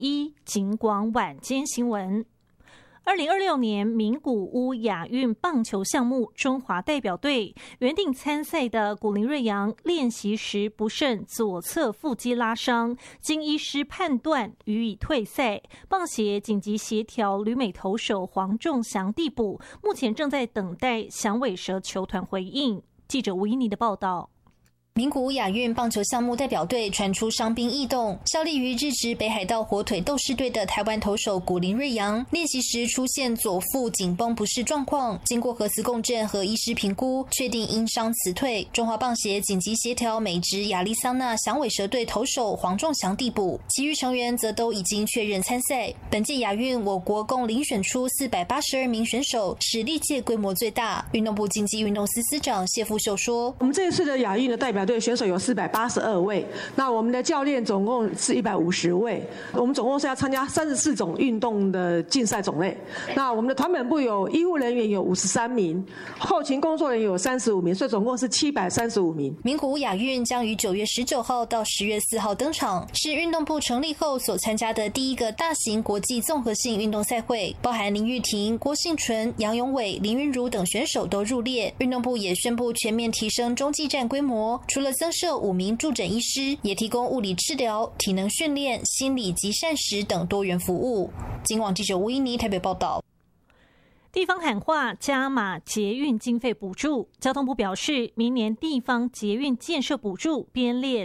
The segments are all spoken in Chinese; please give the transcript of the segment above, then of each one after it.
1警广晚间新闻。2026年名古屋亚运棒球项目中华代表队原定参赛的古林睿煬练习时不慎左侧腹肌拉伤，经医师判断予以退赛。棒协紧急协调旅美投手黄仲祥递补，目前正在等待响尾蛇球团回应。记者吴依妮的报道。 名古屋亚运棒球项目代表队传出伤兵异动，效力于日职北海道火腿斗士队的台湾投手古林睿煬练习时出现左腹紧绷不适状况，经过核磁共振和医师评估，确定因伤辞退。中华棒协紧急协调美职亚利桑那响尾蛇队投手黄仲祥递补，其余成员则都已经确认参赛。本届亚运，我国共遴选出482名选手，是历届规模最大。运动部竞技运动司司长谢富秀说：“ 我们这一次的亚运的代表队选手有482位，那我们的教练总共是150位，我们总共是要参加34种运动的竞赛种类。那我们的团本部有医护人员有53名，后勤工作人员有35名，所以总共是735名。 名古屋亚运将于9月19号到10月4号登场，是运动部成立后所参加的第一个大型国际综合性运动赛会，包含林玉婷、郭幸存、杨永伟、林云如等选手都入列。运动部也宣布全面提升中继站规模，除了增设5名助诊医师，也提供物理治疗、体能训练、心理及膳食等多元服务。警广记者吴依妮台北报道。 地方喊话加码捷运经费补助，交通部表示，明年地方捷运建设补助编列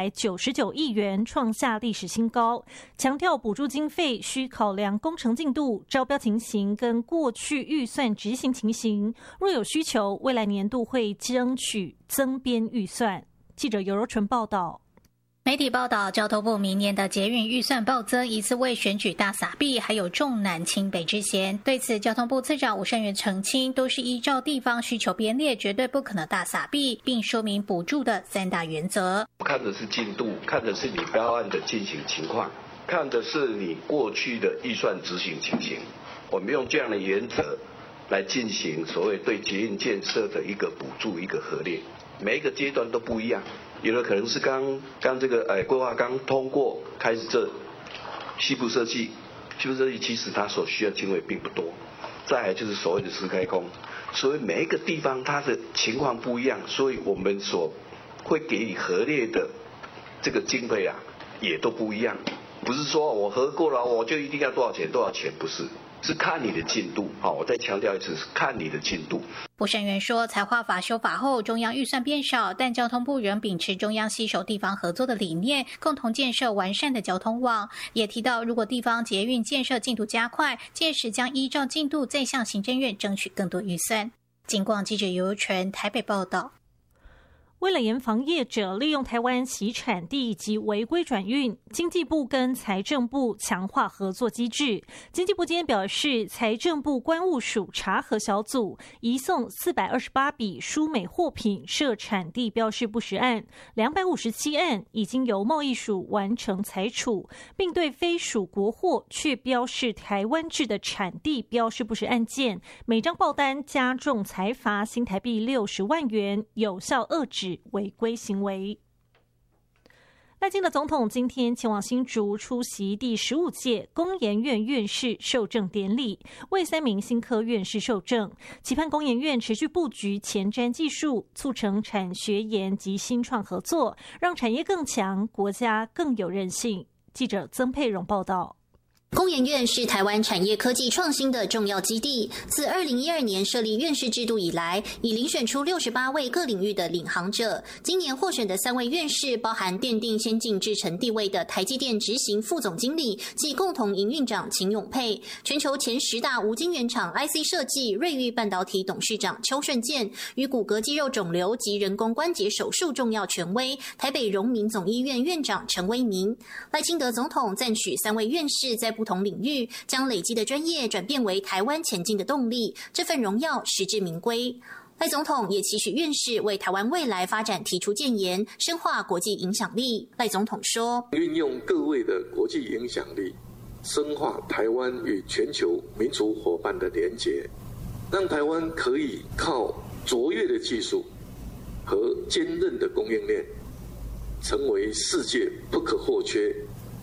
499亿元，创下历史新高。强调补助经费需考量工程进度、招标情形跟过去预算执行情形，若有需求，未来年度会争取增编预算。记者尤柔纯报道。 媒体报道，交通部明年的捷运预算暴增，疑似为选举大撒币，还有重南轻北之嫌。对此，交通部次长吴胜元澄清，都是依照地方需求编列，绝对不可能大撒币，并说明补助的3大原则。 看的是进度，看的是你标案的进行情况，看的是你过去的预算执行情形。我们用这样的原则来进行所谓对捷运建设的一个补助，一个核列。每一个阶段都不一样，有的可能是刚这个规划刚通过开始这西部设计其实它所需要经费并不多，再来就是所谓的施开工，所以每一个地方它的情况不一样，所以我们所会给予核列的这个经费啊也都不一样，不是说我核过了我就一定要多少钱，不是。是看你的进度，我再强调一次，是看你的进度。 吴胜元说，财划法修法后，中央预算变少，但交通部仍秉持中央携手地方合作的理念，共同建设完善的交通网。也提到，如果地方捷运建设进度加快，届时将依照进度再向行政院争取更多预算。警广记者尤纯台北报道。 为了严防业者利用台湾洗产地及违规转运，经济部跟财政部强化合作机制。经济部今天表示，财政部关务署查核小组移送428笔输美货品涉产地标示不实案，257案已经由贸易署完成裁处，并对非属国货却标示台湾制的产地标示不实案件，每张报单加重裁罚新台币60万元，有效遏止违规行为。赖清德总统今天前往新竹出席第15届工研院院士授证典礼，为3名新科院士授证，期盼工研院持续布局前瞻技术，促成产学研及新创合作，让产业更强，国家更有韧性。记者曾佩蓉报道。 工研院是台湾产业科技创新的重要基地。自2012年设立院士制度以来，已遴选出68位各领域的领航者。今年获选的3位院士，包含奠定先进制程地位的台积电执行副总经理及共同营运长秦永佩，全球前10大无晶圆厂 IC 设计瑞昱半导体董事长邱顺健，与骨骼肌肉肿瘤及人工关节手术重要权威台北荣民总医院院长陈威明。赖清德总统赞许3位院士在不同领域将累积的专业转变为台湾前进的动力，这份荣耀实至名归。赖总统也期许院士为台湾未来发展提出建言，深化国际影响力。赖总统说， 运用各位的国际影响力，深化台湾与全球民主伙伴的连结，让台湾可以靠卓越的技术和坚韧的供应链，成为世界不可或缺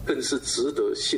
更是值得信